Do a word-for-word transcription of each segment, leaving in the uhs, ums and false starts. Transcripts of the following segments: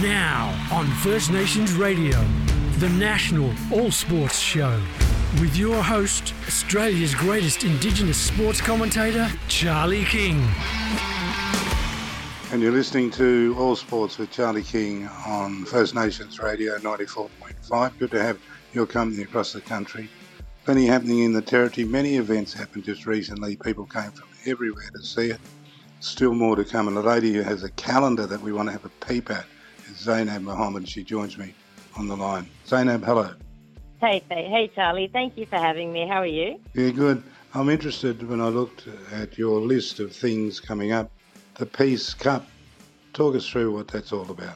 Now on First Nations Radio, the national all-sports show, with your host, Australia's greatest Indigenous sports commentator, Charlie King. And you're listening to All Sports with Charlie King on First Nations Radio ninety-four point five. Good to have your company across the country. Plenty happening in the territory. Many events happened just recently. People came from everywhere to see it. Still more to come. And the lady who has a calendar that we want to have a peep at is Zainab Mohammed. She joins me on the line. Zainab, hello. Hey, hey, hey, Charlie. Thank you for having me. How are you? Yeah, good. I'm interested when I looked at your list of things coming up. The Peace Cup. Talk us through what that's all about.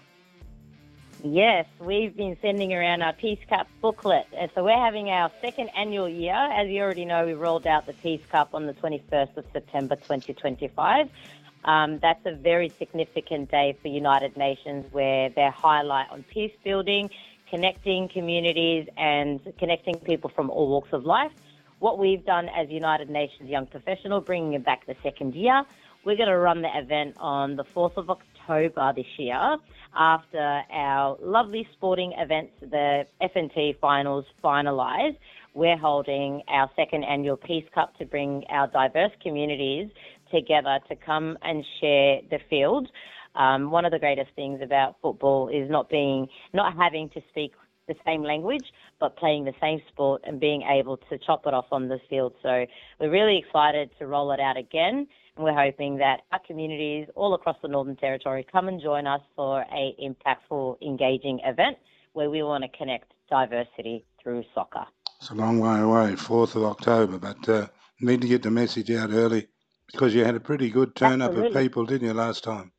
Yes, we've been sending around our Peace Cup booklet. And so we're having our second annual year. As you already know, we rolled out the Peace Cup on the twenty-first of September twenty twenty-five. Um, that's a very significant day for United Nations, where their highlight on peace building, connecting communities and connecting people from all walks of life. What we've done as United Nations Young Professional, bringing it back the second year, we're going to run the event on the fourth of October this year after our lovely sporting events, the F N T finals finalised. We're holding our second annual Peace Cup to bring our diverse communities together to come and share the field. Um, one of the greatest things about football is not being, not having to speak the same language, but playing the same sport and being able to chop it off on the field. So we're really excited to roll it out again. And we're hoping that our communities all across the Northern Territory come and join us for a impactful, engaging event where we want to connect diversity through soccer. It's a long way away, fourth of October, but uh, need to get the message out early because you had a pretty good turn-up of people, didn't you, last time?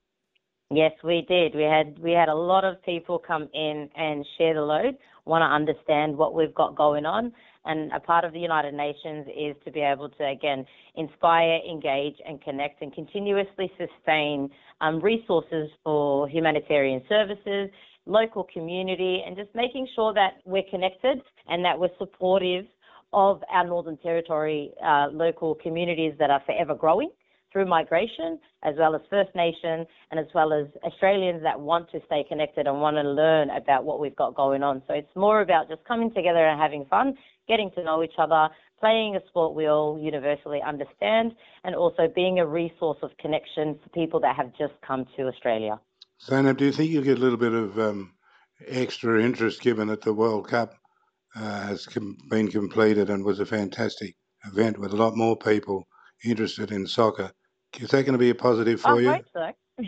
Yes, we did. We had we had a lot of people come in and share the load, want to understand what we've got going on. And a part of the United Nations is to be able to, again, inspire, engage and connect and continuously sustain um, resources for humanitarian services, local community, and just making sure that we're connected and that we're supportive of our Northern Territory uh, local communities that are forever growing through migration, as well as First Nation, and as well as Australians that want to stay connected and want to learn about what we've got going on. So it's more about just coming together and having fun, getting to know each other, playing a sport we all universally understand, and also being a resource of connection for people that have just come to Australia. Zainab, do you think you'll get a little bit of um, extra interest given that the World Cup uh, has com- been completed and was a fantastic event with a lot more people interested in soccer? Is that going to be a positive for I you? I hope so.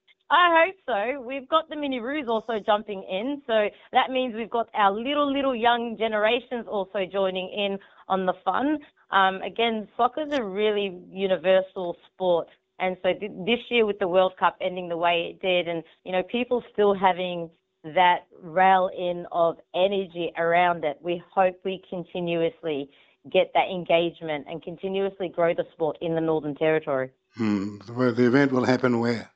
I hope so. We've got the Mini-Roos also jumping in, so that means we've got our little, little young generations also joining in on the fun. Um, again, soccer's a really universal sport, and so th- this year with the World Cup ending the way it did, and, you know, people still having that rail-in of energy around it, we hope we continuously get that engagement and continuously grow the sport in the Northern Territory. Hmm. Well, the event will happen where?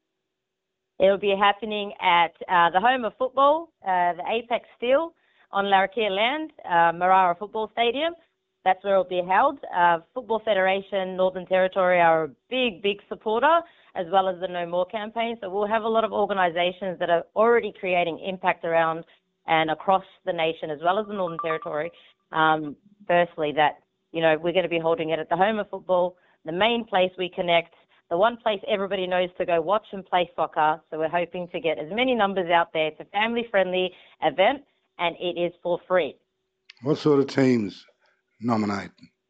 It'll be happening at uh, the home of football, uh, the Apex Steel on Larrakia land, uh, Marara Football Stadium. That's where it'll be held. Uh, Football Federation, Northern Territory are a big, big supporter, as well as the No More campaign. So we'll have a lot of organisations that are already creating impact around and across the nation, as well as the Northern Territory. Um, firstly, that, you know, we're going to be holding it at the home of football, the main place we connect, the one place everybody knows to go watch and play soccer. So we're hoping to get as many numbers out there. It's a family-friendly event, and it is for free. What sort of teams nominate?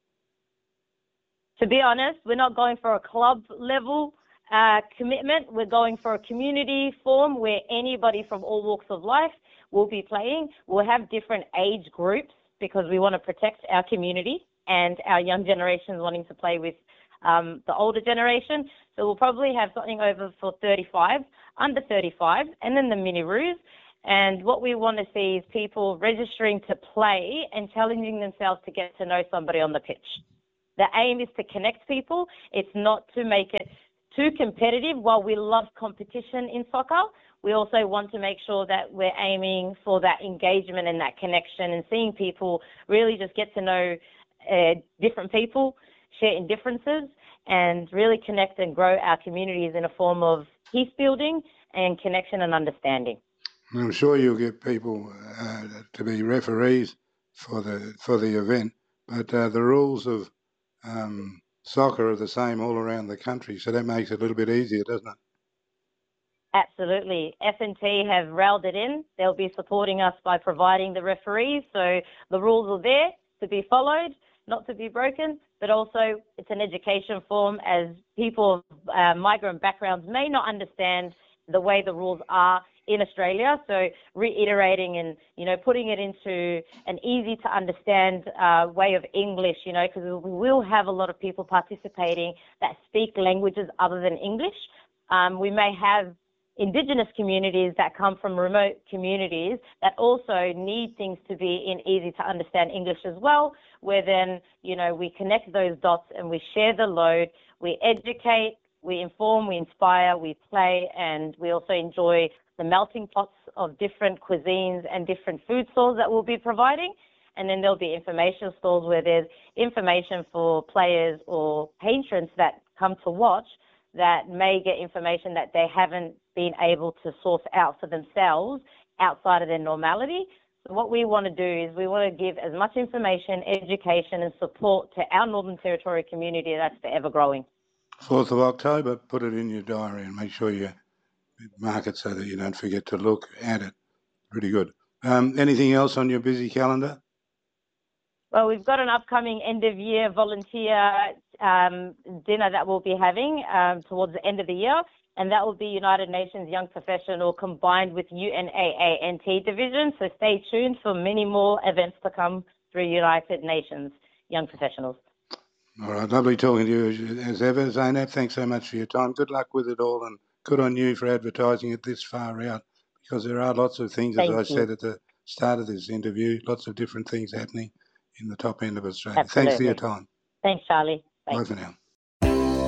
To be honest, we're not going for a club level uh, commitment. We're going for a community form where anybody from all walks of life will be playing. We'll have different age groups because we want to protect our community and our young generations wanting to play with um, the older generation. So we'll probably have something over for thirty-five, under thirty-five, and then the Mini-Roos. And what we want to see is people registering to play and challenging themselves to get to know somebody on the pitch. The aim is to connect people. It's not to make it too competitive. While we love competition in soccer, we also want to make sure that we're aiming for that engagement and that connection and seeing people really just get to know uh, different people, share in differences, and really connect and grow our communities in a form of peace building and connection and understanding. I'm sure you'll get people uh, to be referees for the for the event, but uh, the rules of um, soccer are the same all around the country, so that makes it a little bit easier, doesn't it? Absolutely. F N T have railed it in. They'll be supporting us by providing the referees, so the rules are there to be followed, not to be broken, but also it's an education form, as people of uh, migrant backgrounds may not understand the way the rules are in Australia. So reiterating and, you know, putting it into an easy to understand uh, way of English, you know, because we will have a lot of people participating that speak languages other than English. Um, we may have Indigenous communities that come from remote communities that also need things to be in easy to understand English as well, where then, you know, we connect those dots and we share the load, we educate, we inform, we inspire, we play, and we also enjoy the melting pots of different cuisines and different food stalls that we'll be providing. And then there'll be information stalls where there's information for players or patrons that come to watch that may get information that they haven't been able to source out for themselves outside of their normality. So what we want to do is we want to give as much information, education and support to our Northern Territory community that's forever growing. fourth of October, put it in your diary and make sure you mark it so that you don't forget to look at it. Pretty good. Um, anything else on your busy calendar? Well, we've got an upcoming end-of-year volunteer um, dinner that we'll be having um, towards the end of the year, and that will be United Nations Young Professional combined with U N A A N T division. So stay tuned for many more events to come through United Nations Young Professionals. All right, lovely talking to you as ever, Zainab. Thanks so much for your time. Good luck with it all, and good on you for advertising it this far out, because there are lots of things, as Thank I you. said at the start of this interview, lots of different things happening in the top end of Australia. Absolutely. Thanks for your time. Thanks, Charlie. Thanks. Bye for now.